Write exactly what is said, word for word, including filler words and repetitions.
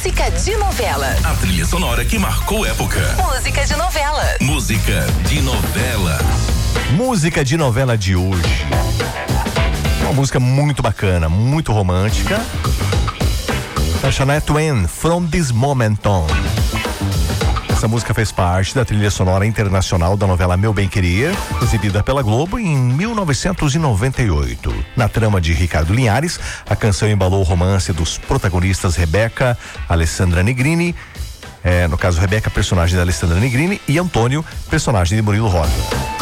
Música de novela. A trilha sonora que marcou época. Música de novela. Música de novela. Música de novela de hoje. Uma música muito bacana, muito romântica. Da Shania Twain, From This Moment On. Essa música fez parte da trilha sonora internacional da novela Meu Bem Querer, exibida pela Globo em mil novecentos e noventa e oito. Na trama de Ricardo Linhares, a canção embalou o romance dos protagonistas Rebeca, Alessandra Negrini, é, no caso Rebeca, personagem da Alessandra Negrini, e Antônio, personagem de Murilo Rota.